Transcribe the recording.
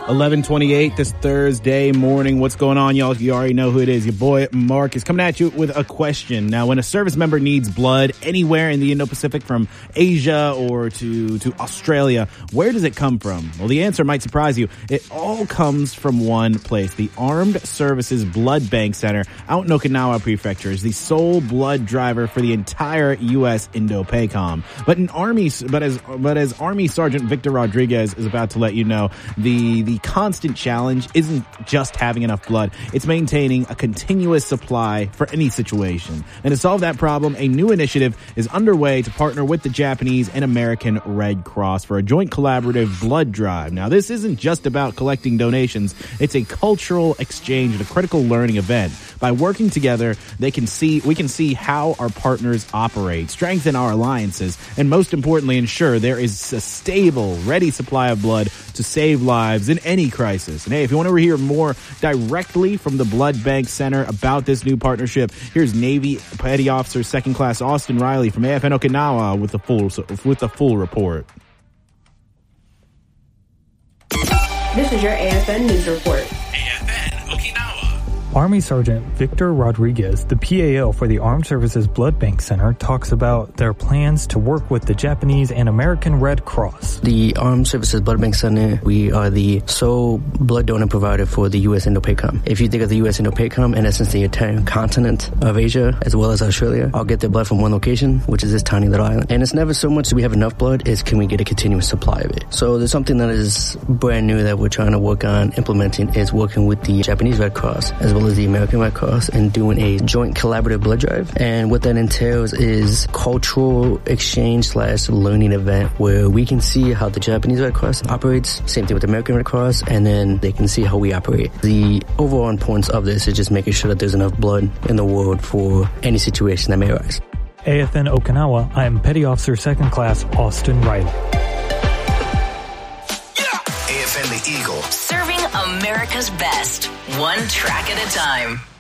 11:28 this Thursday morning. What's going on, y'all? You already know who it is. Your boy Mark is coming at you with a question. Now, when a service member needs blood anywhere in the Indo-Pacific, from Asia or to Australia, where does it come from? Well, the answer might surprise you. It all comes from one place. The Armed Services Blood Bank Center out in Okinawa Prefecture is the sole blood driver for the entire U.S. Indo-PACOM. But as Army Sergeant Victor Rodriguez is about to let you know, the constant challenge isn't just having enough blood. It's maintaining a continuous supply for any situation. And to solve that problem, a new initiative is underway to partner with the Japanese and American Red Cross for a joint collaborative blood drive. Now, this isn't just about collecting donations. It's a cultural exchange and a critical learning event. By working together, we can see how our partners operate, strengthen our alliances, and most importantly, ensure there is a stable, ready supply of blood to save lives in any crisis. And hey, if you want to hear more directly from the Blood Bank Center about this new partnership, here's Navy Petty Officer Second Class Austin Riley from AFN Okinawa with the full report. This is your AFN News Report. AFN Okinawa. Army Sergeant Victor Rodriguez, the PAO for the Armed Services Blood Bank Center, talks about their plans to work with the Japanese and American Red Cross. The Armed Services Blood Bank Center, we are the sole blood donor provider for the U.S. Indo-PACOM. If you think of the U.S. Indo-PACOM, in essence, the entire continent of Asia, as well as Australia, I'll get their blood from one location, which is this tiny little island. And it's never so much that we have enough blood, it's can we get a continuous supply of it. So there's something that is brand new that we're trying to work on implementing, is working with the Japanese Red Cross, as well as the American Red Cross, and doing a joint collaborative blood drive. And what that entails is cultural exchange / learning event where we can see how the Japanese Red Cross operates, same thing with the American Red Cross, and then they can see how we operate. The overall importance of this is just making sure that there's enough blood in the world for any situation that may arise. AFN Okinawa, I am Petty Officer Second Class Austin Riley. AFN the Eagle. Serving America's best, one track at a time.